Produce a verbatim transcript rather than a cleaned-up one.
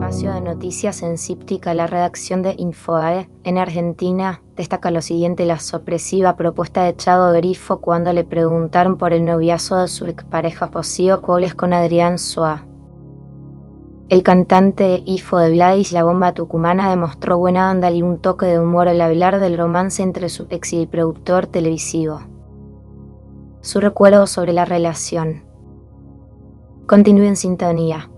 espacio de noticias en Cíptica, la redacción de Infobae en Argentina destaca lo siguiente: la sorpresiva propuesta de Thiago Grifo cuando le preguntaron por el noviazgo de su expareja Rocío Coles con Adrián Suá. El cantante Ifo de Vladis, la bomba tucumana, demostró buena onda y un toque de humor al hablar del romance entre su ex y el productor televisivo. Su recuerdo sobre la relación. Continúe en sintonía.